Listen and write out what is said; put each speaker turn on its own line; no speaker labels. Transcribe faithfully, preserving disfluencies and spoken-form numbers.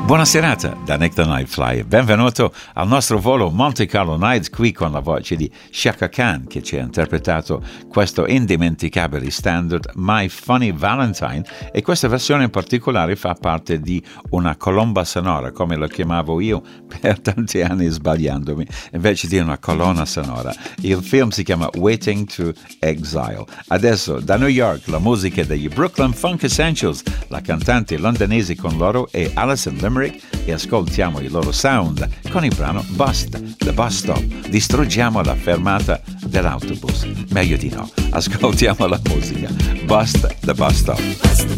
Buona serata da Nick the Nightfly, benvenuto al nostro volo Monte Carlo Nights, qui con la voce di Chaka Khan che ci ha interpretato questo indimenticabile standard My Funny Valentine, e questa versione in particolare fa parte di una colomba sonora, come lo chiamavo io per tanti anni sbagliandomi, invece di una colonna sonora. Il film si chiama Waiting to Exile. Adesso da New York la musica degli Brooklyn Funk Essentials, la cantante londinese con loro è Alison Limerick, e ascoltiamo il loro sound con il brano Bust, The Bus Stop. Distruggiamo la fermata dell'autobus. Meglio di no. Ascoltiamo la musica. Bust, The Bus Stop.